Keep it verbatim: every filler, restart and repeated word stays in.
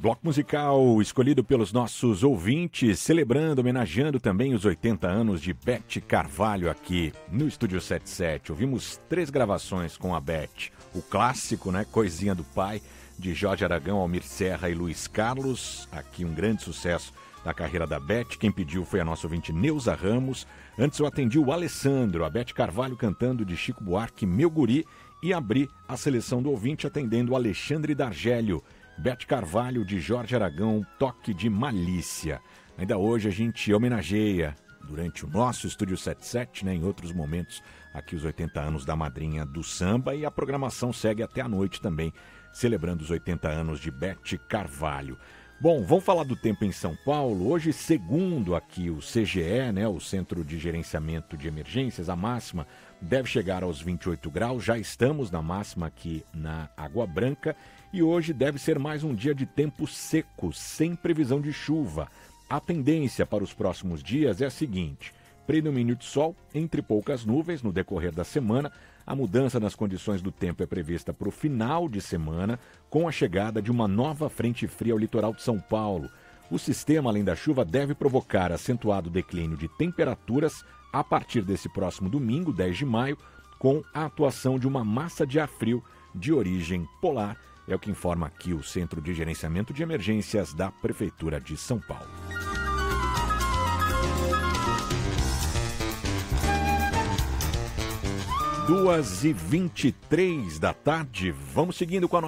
Bloco musical escolhido pelos nossos ouvintes, celebrando, homenageando também os oitenta anos de Beth Carvalho aqui no Estúdio setenta e sete. Ouvimos três gravações com a Beth. O clássico, né, Coisinha do Pai, de Jorge Aragão, Almir Serra e Luiz Carlos. Aqui um grande sucesso da carreira da Beth. Quem pediu foi a nossa ouvinte Neuza Ramos. Antes eu atendi o Alessandro, a Beth Carvalho cantando de Chico Buarque, Meu Guri. E abri a seleção do ouvinte atendendo o Alexandre D'Argélio. Beth Carvalho, de Jorge Aragão, Toque de Malícia. Ainda hoje a gente homenageia, durante o nosso Estúdio setenta e sete, né, em outros momentos, aqui os oitenta anos da madrinha do samba, e a programação segue até a noite também, celebrando os oitenta anos de Beth Carvalho. Bom, vamos falar do tempo em São Paulo. Hoje, segundo aqui o C G E, né, o Centro de Gerenciamento de Emergências, a máxima deve chegar aos vinte e oito graus, já estamos na máxima aqui na Água Branca, e hoje deve ser mais um dia de tempo seco, sem previsão de chuva. A tendência para os próximos dias é a seguinte: predomínio de sol entre poucas nuvens no decorrer da semana. A mudança nas condições do tempo é prevista para o final de semana, com a chegada de uma nova frente fria ao litoral de São Paulo. O sistema, além da chuva, deve provocar acentuado declínio de temperaturas a partir desse próximo domingo, dez de maio, com a atuação de uma massa de ar frio de origem polar. É o que informa aqui o Centro de Gerenciamento de Emergências da Prefeitura de São Paulo. duas e vinte e três da tarde, vamos seguindo com a